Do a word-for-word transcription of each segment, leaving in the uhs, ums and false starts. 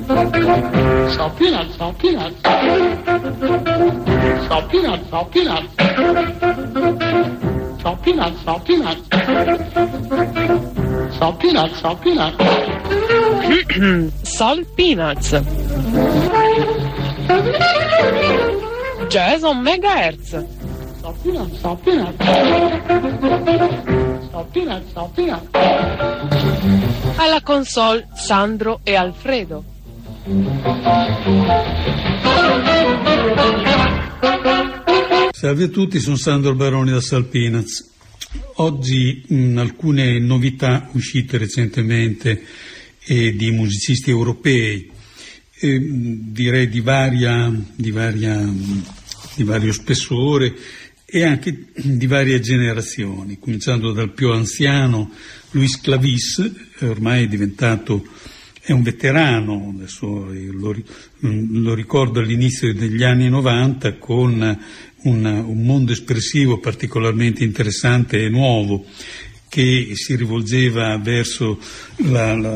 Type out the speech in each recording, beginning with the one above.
Salt peanuts, salt peanuts. Salt peanuts, salt peanuts. Salt peanuts, salt peanuts. Salt peanuts, salt peanuts. Salt peanuts. Jazz on megahertz. Salt peanuts, salt peanuts. Salt peanuts, salt peanuts. Alla console Sandro e Alfredo. Salve a tutti, sono Sandro Baroni da Salt Peanuts. Oggi mh, alcune novità uscite recentemente eh, di musicisti europei, eh, direi di varia, di varia, di vario spessore e anche di varie generazioni, cominciando dal più anziano Luis Clavis, ormai è diventato è un veterano, adesso lo, lo ricordo all'inizio degli anni novanta con una, un mondo espressivo particolarmente interessante e nuovo che si rivolgeva verso la, la,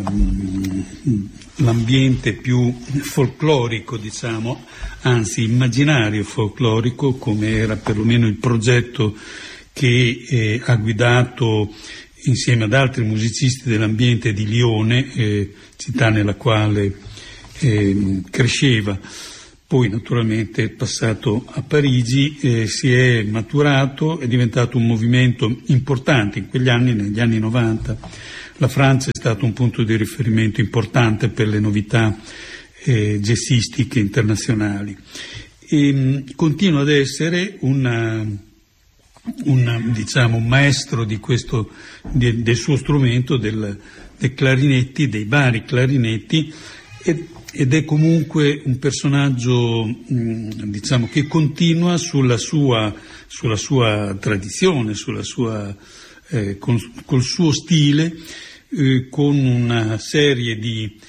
l'ambiente più folclorico, diciamo, anzi immaginario folclorico, come era perlomeno il progetto che eh, ha guidato insieme ad altri musicisti dell'ambiente di Lione, eh, città nella quale eh, cresceva. Poi naturalmente è passato a Parigi, eh, si è maturato, è diventato un movimento importante in quegli anni, negli anni novanta. La Francia è stato un punto di riferimento importante per le novità eh, jazzistiche internazionali. E, mh, continua ad essere una... Un, diciamo, un maestro di questo, de, del suo strumento, del, dei clarinetti, dei vari clarinetti, ed, ed è comunque un personaggio, mh, diciamo, che continua sulla sua, sulla sua tradizione, sulla sua, eh, con, col suo stile, eh, con una serie di,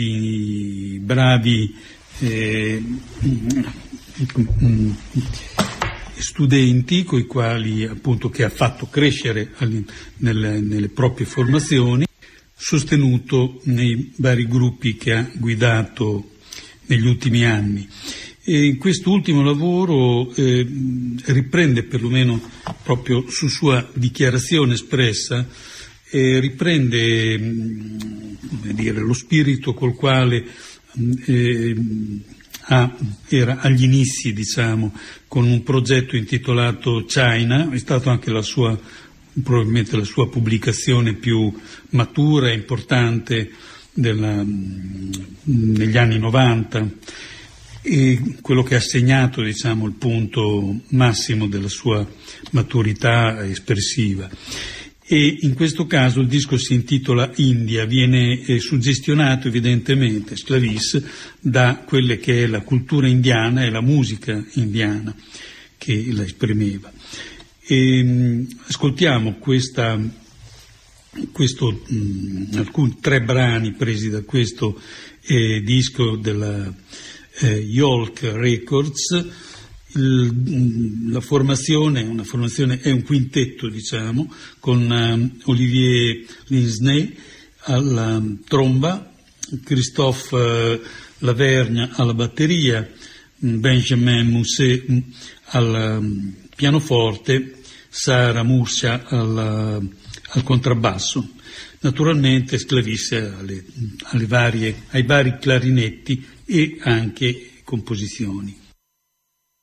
di bravi eh, mh, mh, studenti coi quali appunto che ha fatto crescere nelle, nelle proprie formazioni, sostenuto nei vari gruppi che ha guidato negli ultimi anni. E in quest'ultimo lavoro eh, riprende, perlomeno proprio su sua dichiarazione espressa, eh, riprende mh, come dire, lo spirito col quale eh, Ah, era agli inizi, diciamo, con un progetto intitolato China, è stata anche la sua, probabilmente la sua pubblicazione più matura e importante della, negli anni novanta, e quello che ha segnato, diciamo, il punto massimo della sua maturità espressiva. E in questo caso il disco si intitola India, viene eh, suggestionato evidentemente, Clavis, da quelle che è la cultura indiana e la musica indiana che la esprimeva. E, mh, ascoltiamo questa, questo, mh, alcuni tre brani presi da questo eh, disco della eh, Yolk Records. Il, la formazione, una formazione è un quintetto, diciamo, con uh, Olivier Lindsney alla tromba, Christophe uh, Lavergne alla batteria, Benjamin Mousset al um, pianoforte, Sara Murcia al, uh, al contrabbasso. Naturalmente Clavis alle, alle varie, ai vari clarinetti e anche composizioni.